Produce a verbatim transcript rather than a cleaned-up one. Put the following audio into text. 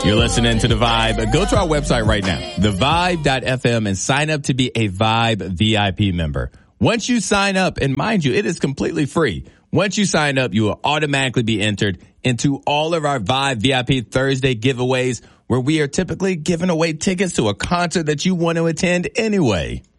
You're listening to The Vibe. Go to our website right now, the vibe dot f m, and sign up to be a Vibe V I P member. Once you sign up, and mind you, it is completely free. Once you sign up, you will automatically be entered into all of our Vibe V I P Thursday giveaways, where we are typically giving away tickets to a concert that you want to attend anyway.